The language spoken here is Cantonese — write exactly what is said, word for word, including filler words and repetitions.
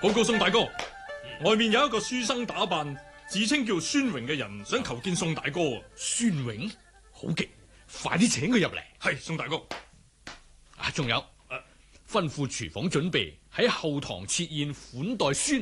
報告宋大哥，外面有一個書生打扮，自稱叫孫榮嘅人，想求見宋大哥。 孫榮，好極，快啲請佢入嚟。 係，宋大哥。 啊，仲有， 啊， 吩咐廚房準備喺後堂設宴款待孫